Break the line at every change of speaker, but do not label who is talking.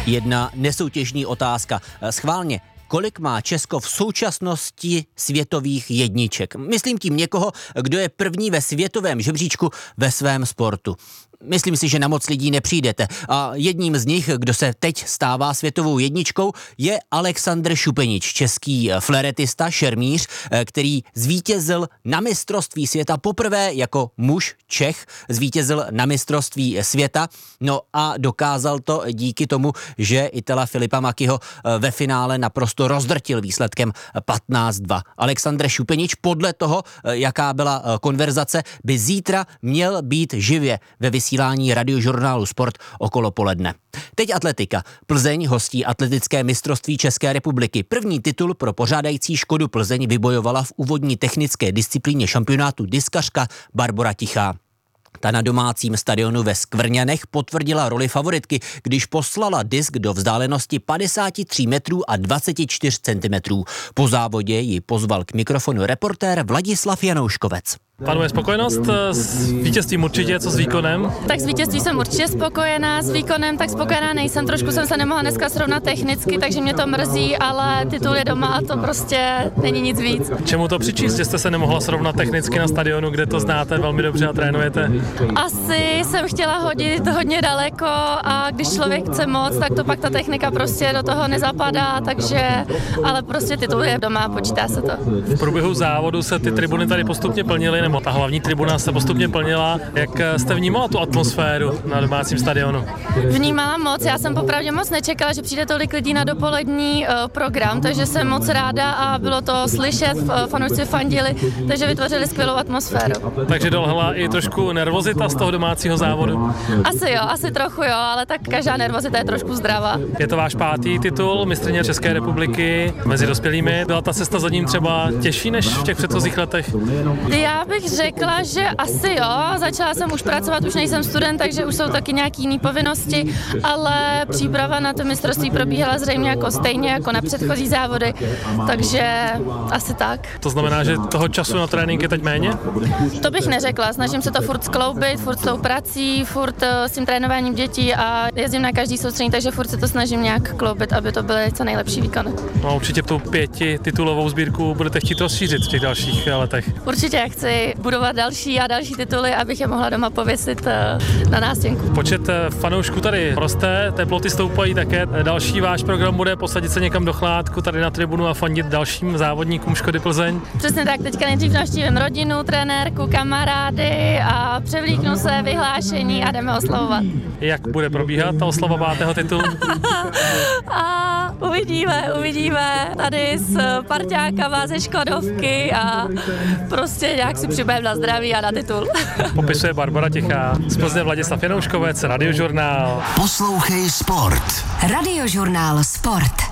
Jedna nesoutěžní otázka. Schválně, kolik má Česko v současnosti světových jedniček? Myslím tím někoho, kdo je první ve světovém žebříčku ve svém sportu. Myslím si, že na moc lidí nepřijdete. A jedním z nich, kdo se teď stává světovou jedničkou, je Alexandr Šupenič, český fléretista, šermíř, který zvítězil na mistrovství světa poprvé jako muž Čech, zvítězil na mistrovství světa, no a dokázal to díky tomu, že Itala Filipa Makyho ve finále naprosto rozdrtil výsledkem 15-2. Alexandr Šupenič podle toho, jaká byla konverzace, by zítra měl být živě ve vysílání Radiožurnálu Sport okolo poledne. Teď atletika. Plzeň hostí atletické mistrovství České republiky. První titul pro pořádající Škodu Plzeň vybojovala v úvodní technické disciplíně šampionátu diskařka Barbora Tichá. Ta na domácím stadionu ve Skvrňanech potvrdila roli favoritky, když poslala disk do vzdálenosti 53 metrů a 24 centimetrů. Po závodě ji pozval k mikrofonu reportér Vladislav Janouškovec.
Panuje spokojenost s vítězstvím určitě, co s výkonem?
Tak s vítězstvím jsem určitě spokojená, s výkonem tak spokojená nejsem, trošku jsem se nemohla dneska srovnat technicky, takže mě to mrzí, ale titul je doma a to prostě není nic víc.
Čemu to přičíst, že jste se nemohla srovnat technicky na stadionu, kde to znáte velmi dobře a trénujete?
Asi jsem chtěla hodit hodně daleko a když člověk chce moc, tak to pak ta technika prostě do toho nezapadá, takže, ale prostě titul je doma, počítá se to.
V průběhu závodu se ty tribuny tady postupně plnily, ta hlavní tribuna se postupně plnila. Jak jste vnímala tu atmosféru na domácím stadionu?
Vnímala moc, já jsem popravdě moc nečekala, že přijde tolik lidí na dopolední program, takže jsem moc ráda a bylo to slyšet, fanoušci fandili, takže vytvořili skvělou atmosféru.
Takže dolehla i trošku nervozita z toho domácího závodu?
Asi trochu jo, ale tak každá nervozita je trošku zdravá.
Je to váš 5. titul mistryně České republiky mezi dospělými. Byla ta cesta za ním třeba těžší než v těch předchozích letech?
Já bych řekla, že asi jo. Začala jsem už pracovat, už nejsem student, takže už jsou taky nějaký jiný povinnosti, ale příprava na to mistrovství probíhala zřejmě jako stejně jako na předchozí závody, takže asi tak.
To znamená, že toho času na trénink je teď méně?
To bych neřekla, snažím se to furt skloubit, furt s tou prací, furt s tím trénováním dětí a jezdím na každý soustředění, takže furt se to snažím nějak kloubit, aby to byly co nejlepší výkony.
No určitě tu 5 titulovou sbírku budete chtít rozšířit v těch dalších letech.
Určitě chci budovat další a další tituly, abych je mohla doma pověsit na nástěnku.
Počet fanoušků tady roste, teploty stoupají také. Další váš program bude posadit se někam do chládku tady na tribunu a fandit dalším závodníkům Škody Plzeň?
Přesně tak, teďka nejdřív navštívím rodinu, trenérku, kamarády a převlíknu se, vyhlášení a jdeme oslavovat.
Jak bude probíhat ta oslava 5. titulu?
A uvidíme tady s parťákama ze Škodovky a prostě nějak si přibudeme na zdraví a na titul.
Popisuje Barbora Tichá. Z Plzně Vladislav Janouškovec, Radiožurnál.
Poslouchej Sport.
Radiožurnál Sport.